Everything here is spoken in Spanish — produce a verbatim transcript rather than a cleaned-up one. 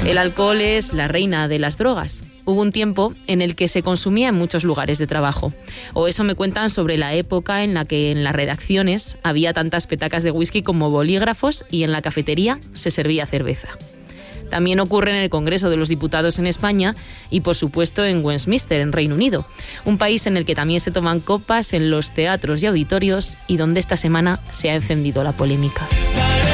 El alcohol es la reina de las drogas. Hubo un tiempo en el que se consumía en muchos lugares de trabajo. O eso me cuentan sobre la época en la que en las redacciones había tantas petacas de whisky como bolígrafos y en la cafetería se servía cerveza. También ocurre en el Congreso de los Diputados en España y, por supuesto, en Westminster, en Reino Unido, un país en el que también se toman copas en los teatros y auditorios y donde esta semana se ha encendido la polémica.